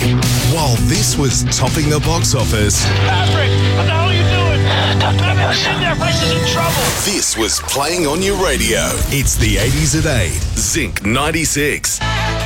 While this was topping the box office, Patrick, what the hell are you doing? Talk to me, Their place is in trouble. this was playing on your radio. It's the 80s at 8, Zinc 96.